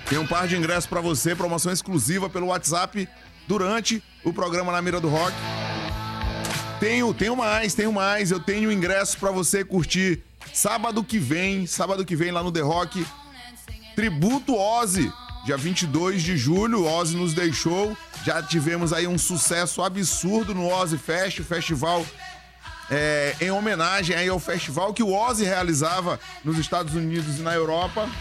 Tem um par de ingressos pra você, promoção exclusiva pelo WhatsApp durante o programa Na Mira do Rock. Tenho mais. Eu tenho ingressos pra você curtir sábado que vem lá no The Rock. Tributo Ozzy, dia 22 de julho, Ozzy nos deixou. Já tivemos aí um sucesso absurdo no Ozzy Fest, o festival em homenagem aí ao festival que o Ozzy realizava nos Estados Unidos e na Europa.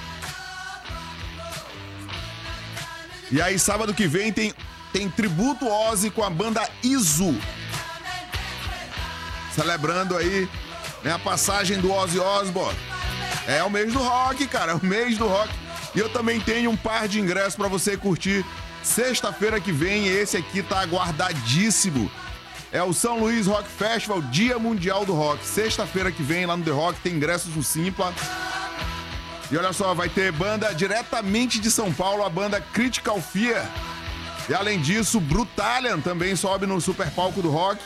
E aí, sábado que vem, tem tributo Ozzy com a banda Iso. Celebrando aí, né, a passagem do Ozzy Osbourne. É o mês do rock, cara, é o mês do rock. E eu também tenho um par de ingressos pra você curtir sexta-feira que vem. Esse aqui tá aguardadíssimo. É o São Luís Rock Festival, Dia Mundial do Rock. Sexta-feira que vem, lá no The Rock, tem ingressos no Simpla. E olha só, vai ter banda diretamente de São Paulo, a banda Critical Fear. E além disso, Brutalian também sobe no super palco do rock.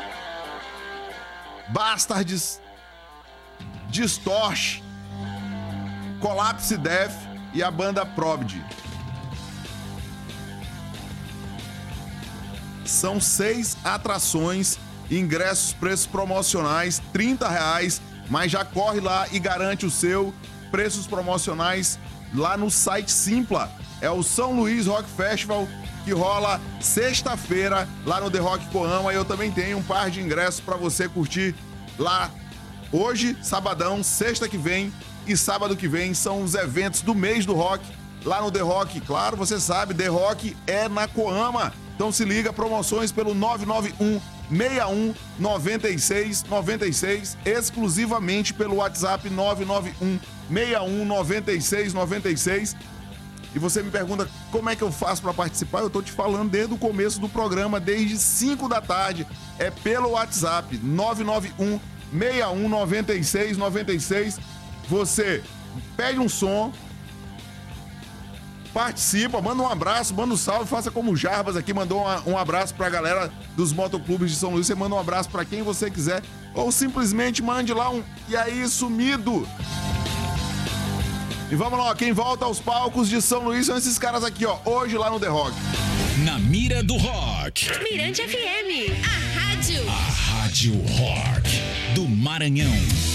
Bastards, Distortion, Collapse Death e a banda Probd. São 6 atrações, ingressos, preços promocionais, R$30, mas já corre lá e garante o seu. Preços promocionais lá no site Simpla. É o São Luís Rock Festival, que rola sexta-feira lá no The Rock Coama. E eu também tenho um par de ingressos para você curtir lá hoje, sabadão, sexta que vem e sábado que vem. São os eventos do mês do rock lá no The Rock. Claro, você sabe, The Rock é na Coama. Então se liga, promoções pelo 991-61-9696, exclusivamente pelo WhatsApp 991-61-9696. E você me pergunta como é que eu faço para participar? Eu tô te falando desde o começo do programa, desde 5 da tarde. É pelo WhatsApp 991-61-9696. Você pede um som, participa, manda um abraço, manda um salve, faça como o Jarbas aqui, mandou um abraço pra galera dos motoclubes de São Luís. Você manda um abraço pra quem você quiser, ou simplesmente mande lá um "e aí, sumido". E vamos lá, quem volta aos palcos de São Luís são esses caras aqui, ó, hoje lá no The Rock. Na Mira do Rock. Mirante FM, a rádio Rock do Maranhão.